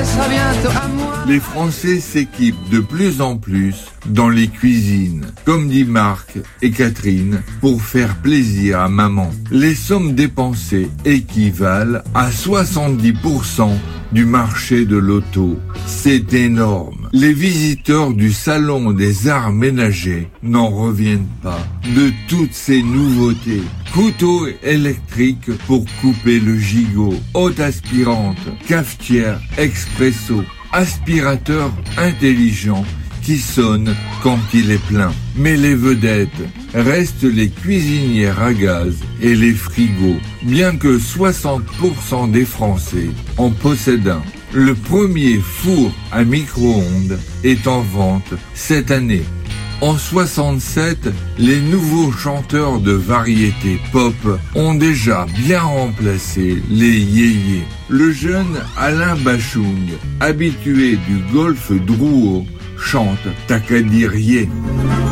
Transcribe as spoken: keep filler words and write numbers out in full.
sera bientôt à moi. Les Français s'équipent de plus en plus dans les cuisines, comme dit Marc et Catherine, pour faire plaisir à maman. Les sommes dépensées équivalent à soixante-dix pour cent du marché de l'auto. C'est énorme. Les visiteurs du salon des arts ménagers n'en reviennent pas de toutes ces nouveautés. Couteau électrique pour couper le gigot, haute aspirante, cafetière expresso, aspirateur intelligent qui sonne quand il est plein. Mais les vedettes restent les cuisinières à gaz et les frigos, bien que soixante pour cent des Français en possèdent un. Le premier four à micro-ondes est en vente cette année. En soixante-sept, les nouveaux chanteurs de variété pop ont déjà bien remplacé les yéyés. Le jeune Alain Bachung, habitué du golfe Drouot, chante T'as qu'à dire yé.